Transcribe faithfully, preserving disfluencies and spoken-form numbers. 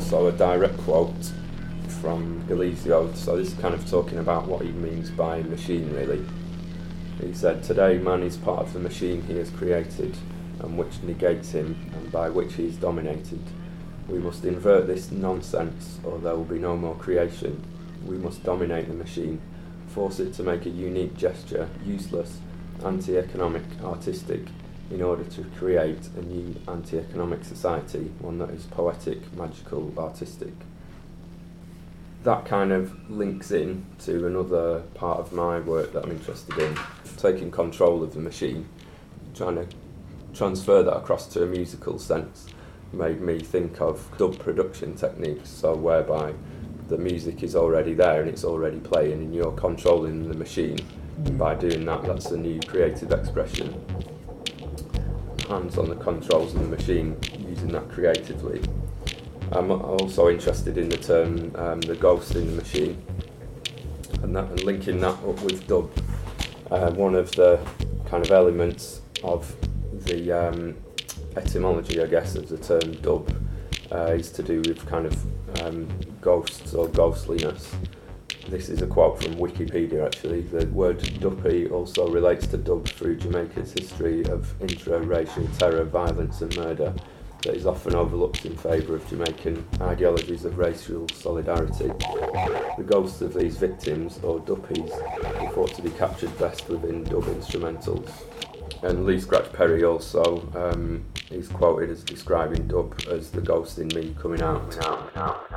also a direct quote from Galizio, so this is kind of talking about what he means by machine, really. He said, "Today man is part of the machine he has created, and which negates him, and by which he is dominated. We must invert this nonsense, or there will be no more creation. We must dominate the machine, force it to make a unique gesture, useless, anti-economic, artistic, in order to create a new anti-economic society, one that is poetic, magical, artistic." That kind of links in to another part of my work that I'm interested in, taking control of the machine, trying to transfer that across to a musical sense. Made me think of dub production techniques, so whereby the music is already there and it's already playing and you're controlling the machine. And by doing that, that's a new creative expression. Hands on the controls of the machine, using that creatively. I'm also interested in the term um, the ghost in the machine, and, that, and linking that up with dub. Uh, one of the kind of elements of the um, etymology, I guess, of the term dub uh, is to do with kind of um, ghosts or ghostliness. This is a quote from Wikipedia, actually. The word duppy also relates to dub through Jamaica's history of intra-racial terror, violence and murder that is often overlooked in favour of Jamaican ideologies of racial solidarity. The ghosts of these victims, or duppies, are thought to be captured best within dub instrumentals. And Lee Scratch Perry also um, is quoted as describing dub as the ghost in me coming out. Coming out, coming out.